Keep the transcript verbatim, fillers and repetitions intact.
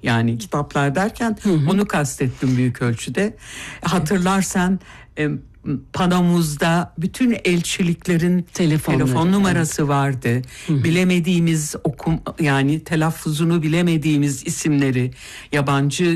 Yani kitaplar derken hı hı. onu kastettim büyük ölçüde. Hatırlarsan e, panomuzda bütün elçiliklerin Telefonları, telefon numarası evet. vardı. Hı hı. Bilemediğimiz okum yani telaffuzunu bilemediğimiz isimleri, yabancı